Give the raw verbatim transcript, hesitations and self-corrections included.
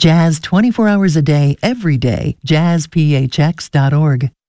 Jazz twenty-four hours a day, every day. jazz p h x dot org.